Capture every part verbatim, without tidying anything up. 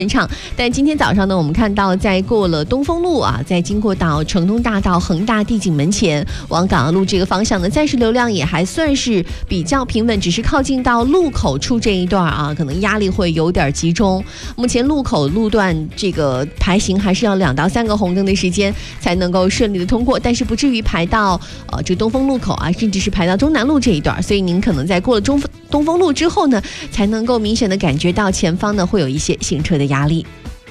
畅，但今天早上呢，我们看到在过了东风路啊，在经过到城东大道恒大地景门前往港澳路这个方向呢，暂时流量也还算是比较平稳，只是靠近到路口处这一段啊，可能压力会有点集中。目前路口路段这个排行还是要两到三个红灯的时间才能够顺利的通过，但是不至于排到呃这东风路口啊，甚至是排到中南路这一段，所以您可能在过了中东风路之后呢，才能够明显的感觉到前方呢会有一些行车的压力。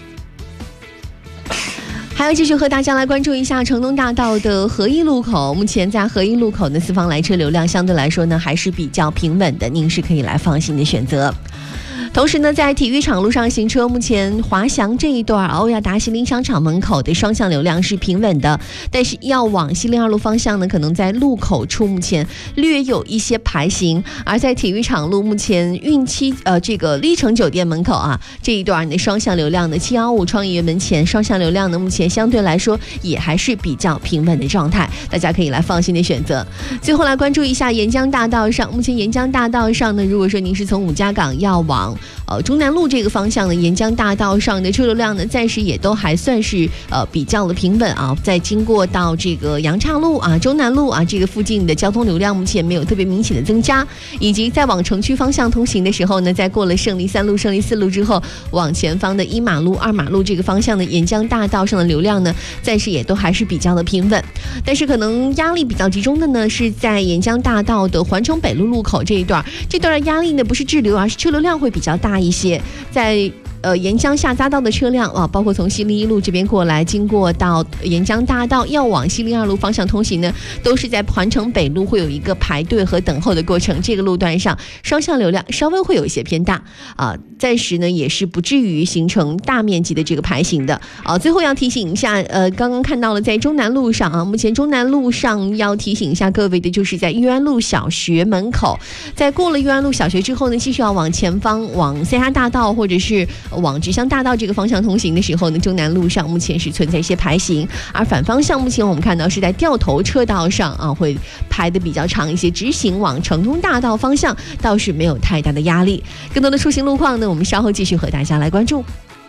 还要继续和大家来关注一下城东大道的合一路口，目前在合一路口的四方来车流量相对来说呢还是比较平稳的，您是可以来放心的选择。同时呢，在体育场路上行车，目前华翔这一段欧亚达西林商场门口的双向流量是平稳的，但是要往西林二路方向呢，可能在路口处目前略有一些排行。而在体育场路目前运期呃这个历城酒店门口啊这一段的双向流量的七一五创意园门前双向流量呢，目前相对来说也还是比较平稳的状态，大家可以来放心的选择。最后来关注一下沿江大道上，目前沿江大道上呢，如果说您是从五家港要往呃，中南路这个方向呢，沿江大道上的车流量呢，暂时也都还算是呃比较的平稳啊。在经过到这个杨岔路啊、中南路啊这个附近的交通流量，目前没有特别明显的增加。以及在往城区方向通行的时候呢，在过了胜利三路、胜利四路之后，往前方的一马路、二马路这个方向的沿江大道上的流量呢，暂时也都还是比较的平稳。但是可能压力比较集中的呢，是在沿江大道的环城北路路口这一段，这段的压力呢不是滞留，而是车流量会比较大一些，在呃沿江下匝道的车辆啊，包括从西林一路这边过来，经过到沿江大道要往西林二路方向通行呢，都是在环城北路会有一个排队和等候的过程。这个路段上双向流量稍微会有一些偏大啊，暂时呢也是不至于形成大面积的这个排行的啊。最后要提醒一下，呃，刚刚看到了在中南路上啊，目前中南路上要提醒一下各位的就是在裕安路小学门口，在过了裕安路小学之后呢，继续要往前方往塞哈大道或者是往直乡大道这个方向通行的时候呢，中南路上目前是存在一些排行，而反方向目前我们看到是在掉头车道上啊，会排的比较长一些，直行往城东大道方向倒是没有太大的压力。更多的出行路况呢，我们稍后继续和大家来关注。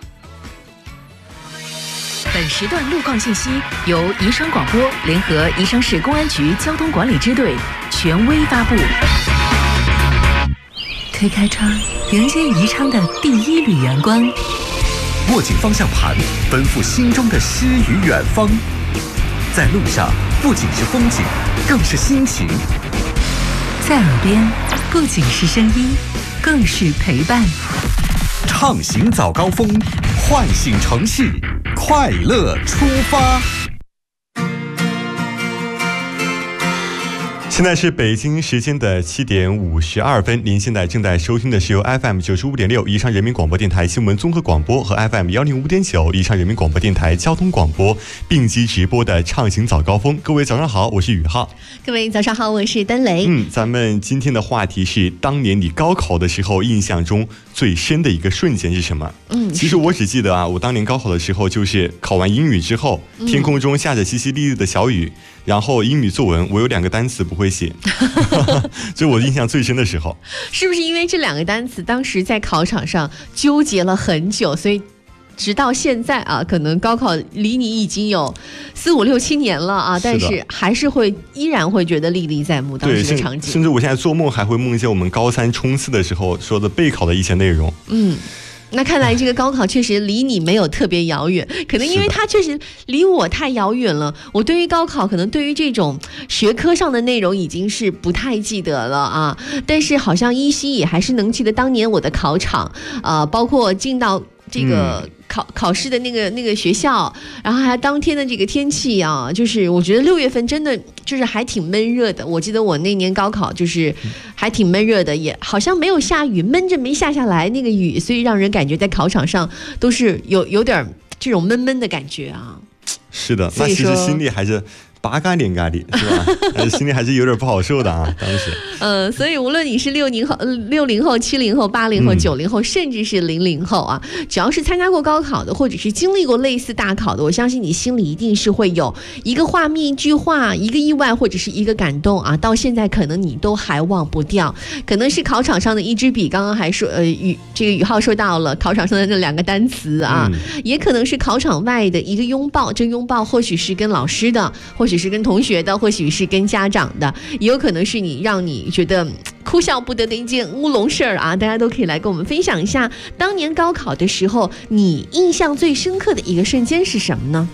本时段路况信息由宜昌广播联合宜昌市公安局交通管理支队权威发布。推开窗，迎接宜昌的第一缕阳光。 握紧方向盘，奔赴心中的诗与远方。在路上，不仅是风景，更是心情。 在耳边，不仅是声音，更是陪伴。 畅行早高峰，唤醒城市，快乐出发。 现在是北京时间的七点五十二分，您现在正在收听的是由 F M 九十五点六宜昌人民广播电台新闻综合广播和 F M 幺零五点九宜昌人民广播电台交通广播并机直播的畅行早高峰。各位早上好，我是宇浩。 各位早上好，我是登雷。 嗯，咱们今天的话题是当年你高考的时候印象中最深的一个瞬间是什么？嗯，其实我只记得啊，我当年高考的时候就是考完英语之后，天空中下着淅淅沥沥的小雨，然后英语作文我有两个单词不会写，这我印象最深的时候。 是不是因为这两个单词当时在考场上纠结了很久，所以直到现在啊，可能高考离你已经有四五六七年了啊，但是还是会依然会觉得历历在目当时的场景。 甚至我现在做梦还会梦见我们高三冲刺的时候说的备考的一些内容。 嗯。那看来这个高考确实离你没有特别遥远，可能因为它确实离我太遥远了。我对于高考，可能对于这种学科上的内容已经是不太记得了啊，但是好像依稀也还是能记得当年我的考场啊、呃，包括进到这个考、嗯、考试的那个那个学校，然后还当天的这个天气啊，就是我觉得六月份真的就是还挺闷热的。我记得我那年高考就是还挺闷热的，也好像没有下雨，闷着没下下来那个雨，所以让人感觉在考场上都是有有点这种闷闷的感觉啊。 是的，那其实心里还是八嘎连嘎的是吧？但是心里还是有点不好受的啊，当时。 呃，所以无论你是六零后、六零后、七零后、八零后、九零后，甚至是零零后啊，只要是参加过高考的，或者是经历过类似大考的，我相信你心里一定是会有一个画面、一句话、一个意外或者是一个感动啊，到现在可能你都还忘不掉。可能是考场上的一支笔，刚刚还说呃宇这个宇浩说到了考场上的那两个单词啊，嗯、也可能是考场外的一个拥抱，这拥抱或许是跟老师的，或许是跟同学的，或许是跟家长的，也有可能是你让你觉得哭笑不得的一件乌龙事儿啊！大家都可以来跟我们分享一下，当年高考的时候，你印象最深刻的一个瞬间是什么呢？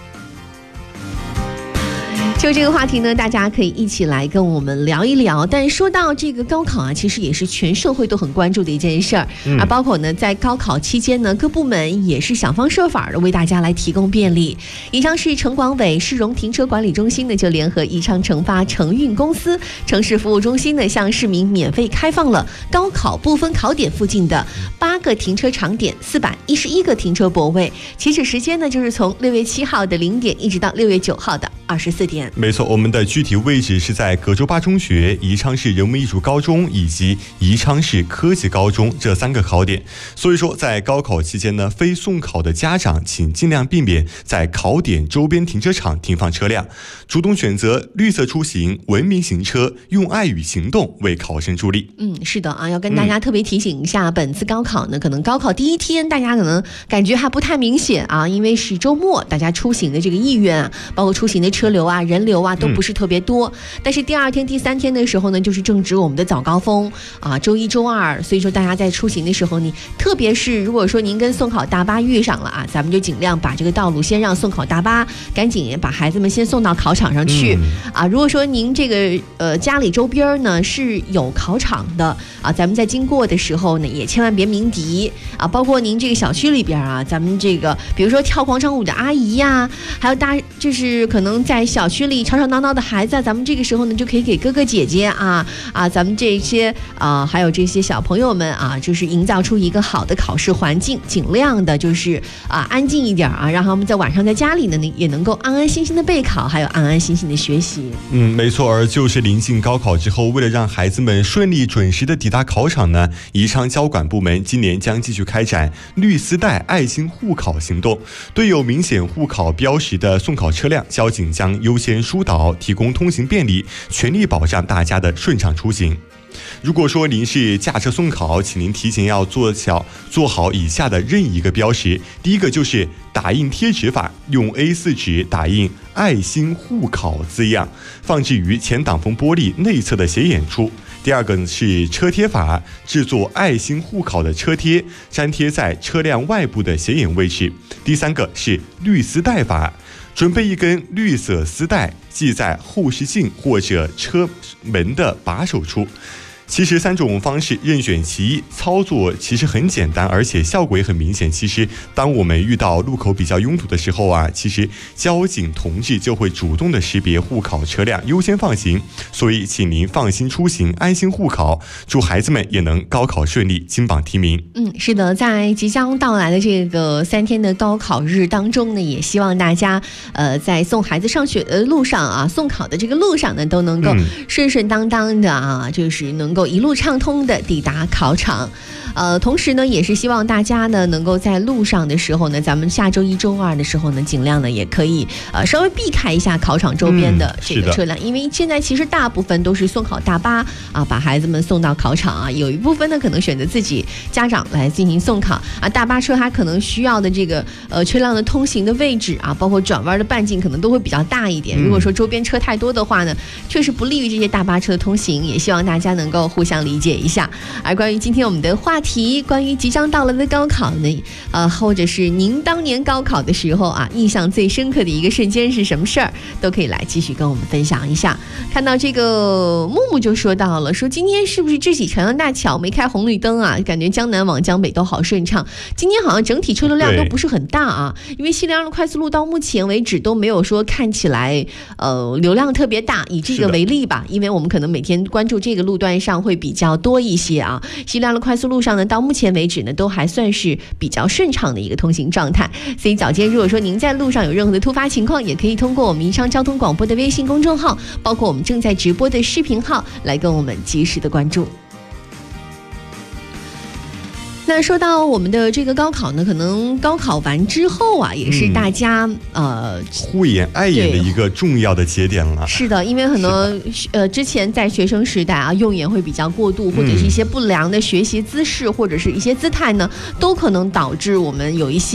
就这个话题呢，大家可以一起来跟我们聊一聊。但说到这个高考啊，其实也是全社会都很关注的一件事儿、嗯、啊，包括呢在高考期间呢，各部门也是想方设法的为大家来提供便利。宜昌市城广委市容停车管理中心呢，就联合宜昌城发城运公司城市服务中心呢，向市民免费开放了高考部分考点附近的八个停车场点，四百一十一个停车泊位。起始时间呢，就是从六月七号的零点一直到六月九号的二十四点。 没错，我们的具体位置是在葛洲坝中学、宜昌市人文艺术高中以及宜昌市科技高中这三个考点。所以说，在高考期间呢，非送考的家长请尽量避免在考点周边停车场停放车辆，主动选择绿色出行、文明行车，用爱与行动为考生助力。 嗯，是的啊，要跟大家特别提醒一下，嗯、本次高考呢，可能高考第一天大家可能感觉还不太明显啊，因为是周末，大家出行的这个意愿啊，包括出行的车流啊、人流啊。都不是特别多、嗯、但是第二天第三天的时候呢，就是正值我们的早高峰啊，周一周二，所以说大家在出行的时候，你特别是如果说您跟送考大巴遇上了啊，咱们就尽量把这个道路先让送考大巴赶紧把孩子们先送到考场上去、嗯、啊。如果说您这个呃家里周边呢是有考场的啊，咱们在经过的时候呢，也千万别鸣笛啊，包括您这个小区里边啊，咱们这个比如说跳广场舞的阿姨呀，还有大就是可能在小区里吵吵闹闹的孩子，咱们这个时候呢就可以给哥哥姐姐啊啊，咱们这些啊还有这些小朋友们啊，就是营造出一个好的考试环境，尽量的就是啊安静一点啊，让他们在晚上在家里呢也能够安安心心的备考，还有安安心心的学习。 嗯，没错。而就是临近高考之后，为了让孩子们顺利准时的抵达考场呢，宜昌交管部门今年将继续开展绿丝带爱心护考行动，对有明显护考标识的送考车辆，交警将优先疏导，提供通行便利，全力保障大家的顺畅出行。如果说您是驾车送考，请您提前要做小做好以下的任意一个标识。第一个就是打印贴纸法，用 A 四 纸打印爱心护考字样，放置于前挡风玻璃内侧的显眼处。第二个是车贴法，制作爱心护考的车贴，粘贴在车辆外部的显眼位置。第三个是绿丝带法，准备一根绿色丝带，系在后视镜或者车门的把手处。其实三种方式任选其一，操作其实很简单，而且效果也很明显。其实当我们遇到路口比较拥堵的时候啊，其实交警同志就会主动的识别护考车辆，优先放行。所以请您放心出行，安心护考，祝孩子们也能高考顺利，金榜题名。 嗯，是的，在即将到来的这个三天的高考日当中呢，也希望大家呃在送孩子上学的路上啊，送考的这个路上呢，都能够顺顺当当的啊，就是能够一路畅通的抵达考场。呃，同时呢，也是希望大家呢能够在路上的时候呢，咱们下周一周二的时候呢，尽量呢也可以呃稍微避开一下考场周边的这个车辆、嗯、因为现在其实大部分都是送考大巴啊，把孩子们送到考场啊，有一部分呢可能选择自己家长来进行送考啊，大巴车它可能需要的这个呃车辆的通行的位置啊，包括转弯的半径可能都会比较大一点。如果说周边车太多的话呢，确实不利于这些大巴车的通行，也希望大家能够互相理解一下。而关于今天我们的话题，关于即将到来的高考呢，呃，或者是您当年高考的时候啊，印象最深刻的一个瞬间是什么事儿，都可以来继续跟我们分享一下。看到这个木木就说到了，说今天是不是智喜朝阳大桥没开红绿灯啊？感觉江南往江北都好顺畅。今天好像整体车流量都不是很大啊，因为西凉路快速路到目前为止都没有说看起来呃流量特别大。以这个为例吧，因为我们可能每天关注这个路段上会比较多一些啊。西凉路快速路上上呢，到目前为止呢，都还算是比较顺畅的一个通行状态。所以早间如果说您在路上有任何的突发情况，也可以通过我们宜昌交通广播的微信公众号，包括我们正在直播的视频号来跟我们及时的关注。那说到我们的这个高考呢，可能高考完之后啊，也是大家、嗯、呃护眼爱眼的一个重要的节点了。 是的，因为很多呃之前在学生时代啊，用眼会比较过度，或者是一些不良的学习姿势，嗯、或者是一些姿态呢，都可能导致我们有一些